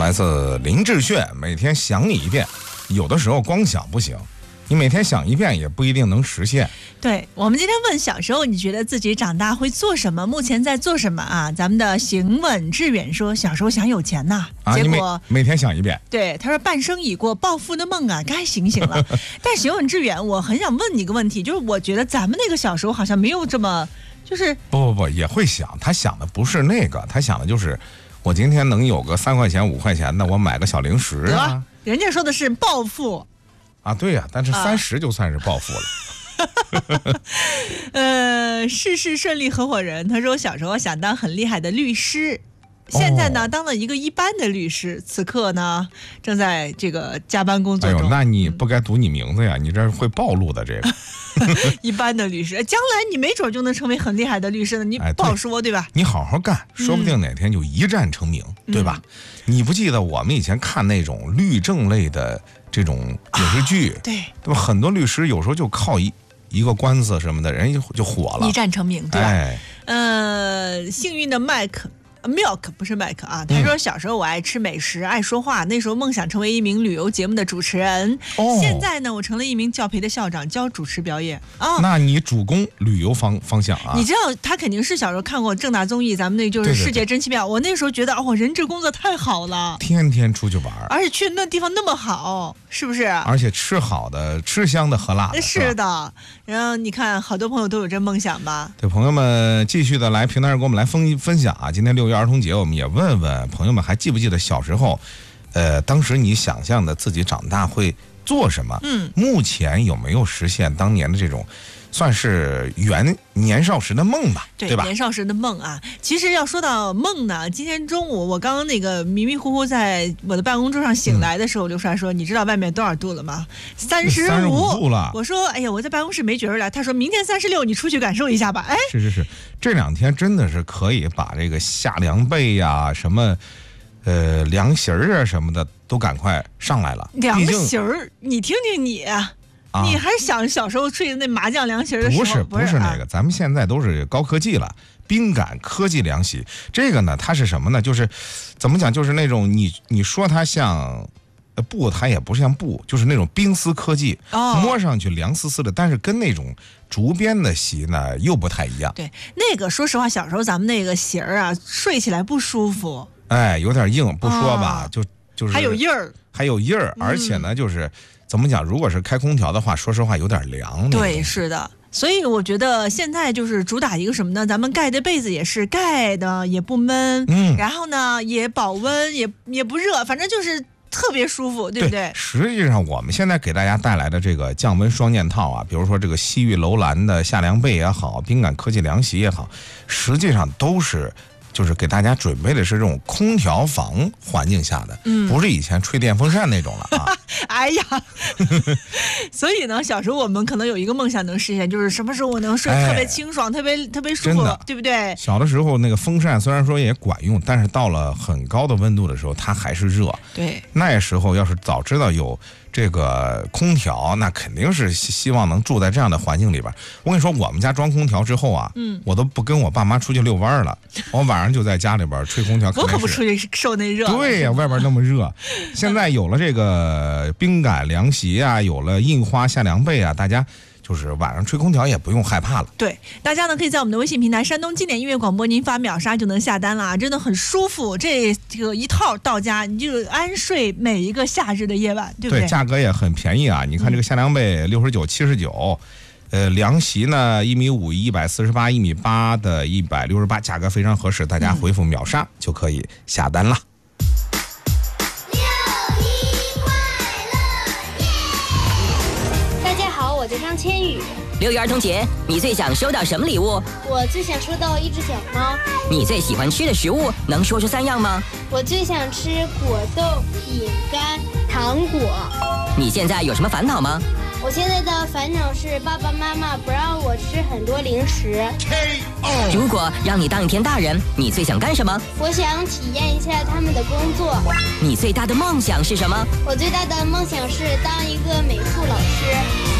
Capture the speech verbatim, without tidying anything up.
来自林志炫，每天想你一遍，有的时候光想不行，你每天想一遍也不一定能实现。 对，我们今天问小时候你觉得自己长大会做什么，目前在做什么啊？咱们的行稳致远说小时候想有钱呐、 啊、结果每, 每天想一遍。 对，他说半生已过，暴富的梦啊该醒醒了。但行稳致远，我很想问你一个问题，就是我觉得咱们那个小时候好像没有这么就是不不不也会想，他想的不是那个，他想的就是我今天能有个三块钱五块钱的，我买个小零食啊。 人家说的是暴富啊，对呀、啊，但是三十就算是暴富了。 啊、呃，事事顺利合伙人，他说我小时候想当很厉害的律师，现在呢、哦、当了一个一般的律师，此刻呢正在这个加班工作中。 哎呦，那你不该读你名字呀，嗯、你这会暴露的这个。 一般的律师，将来你没准就能成为很厉害的律师呢，你不好说、哎、对, 对吧？ 你好好干，说不定哪天就一战成名、嗯、对吧？你不记得我们以前看那种律政类的这种影视剧、啊、 对对吧？很多律师有时候就靠一一个官司什么的，人就火了， 一战成名，对吧？ 哎、 呃，幸运的麦克。Milk 不是麦克啊，他说小时候我爱吃美食、嗯、爱说话，那时候梦想成为一名旅游节目的主持人、哦、现在呢我成了一名教培的校长，教主持表演啊。 那你主攻旅游方方向啊？ 你知道他肯定是小时候看过正大综艺，咱们那就是世界真奇妙。我那时候觉得哦，人这工作太好了， 天天出去玩， 而且去那地方那么好，是不是？ 而且吃好的、吃香的、喝辣的， 是的。然后你看，好多朋友都有这梦想吧？ 对，朋友们继续的来平台上给我们来分分享啊！今天六一儿童节，我们也问问朋友们，还记不记得小时候，呃，当时你想象的自己长大会做什么？ 嗯， 目前有没有实现当年的这种，算是原年少时的梦吧？ 对， 对吧？ 年少时的梦啊，其实要说到梦呢，今天中午我刚刚那个迷迷糊糊在我的办公桌上醒来的时候，刘帅说：“你知道外面多少度了吗？三十五度了。” 我说：“哎呀，我在办公室没觉着了。”他说明天三十六，你出去感受一下吧。哎， 是是是，这两天真的是可以把这个夏凉被呀、啊、什么。呃，凉席儿啊什么的都赶快上来了。 凉席儿，你听听你、啊，你还想小时候睡的那麻将凉席的时候？ 不是不是那个、啊，咱们现在都是高科技了，冰感科技凉席。这个呢，它是什么呢？就是怎么讲？就是那种你你说它像布，它也不像布，就是那种冰丝科技， 哦、 摸上去凉丝丝的，但是跟那种竹编的席呢又不太一样。 对，那个说实话，小时候咱们那个席儿啊，睡起来不舒服。 哎，有点硬，不说吧， 哦、 就就是还有印儿， 还有印儿，而且呢，就是、嗯、怎么讲？如果是开空调的话，说实话有点凉。 对，是的。所以我觉得现在就是主打一个什么呢？咱们盖的被子也是盖的，也不闷， 嗯， 然后呢也保温，也也不热，反正就是特别舒服，对不对？ 对，实际上我们现在给大家带来的这个降温双件套啊，比如说这个西域楼兰的夏凉被也好，冰感科技凉席也好，实际上都是。就是给大家准备的是这种空调房环境下的， 嗯， 不是以前吹电风扇那种了啊。 哎呀，所以呢，小时候我们可能有一个梦想能实现，就是什么时候我能睡特别清爽、哎、特别特别舒服，对不对？ 小的时候那个风扇虽然说也管用，但是到了很高的温度的时候，它还是热。 对， 那时候要是早知道有这个空调，那肯定是希望能住在这样的环境里边。我跟你说，我们家装空调之后啊， 嗯， 我都不跟我爸妈出去遛弯了，我晚上就在家里边吹空调。 我可不出去受那热。 对呀、啊，外边那么热。现在有了这个冰感凉席啊，有了印花夏凉被啊，大家就是晚上吹空调也不用害怕了。 对，大家呢可以在我们的微信平台山东经典音乐广播，您发秒杀就能下单了，真的很舒服。这这个一套到家，你就安睡每一个夏日的夜晚，对不对？ 对，价格也很便宜啊！你看这个夏凉被六十九、七十九，呃，凉席呢一米五一百四十八，一米八的一百六十八，价格非常合适，大家回复秒杀就可以下单了。 我叫张千羽。 六一儿童节，你最想收到什么礼物？ 我最想收到一只小猫。 你最喜欢吃的食物，能说出三样吗？ 我最想吃果冻、饼干、糖果。 你现在有什么烦恼吗？ 我现在的烦恼是爸爸妈妈不让我吃很多零食。 如果让你当一天大人，你最想干什么？ 我想体验一下他们的工作。 你最大的梦想是什么？ 我最大的梦想是当一个美术老师。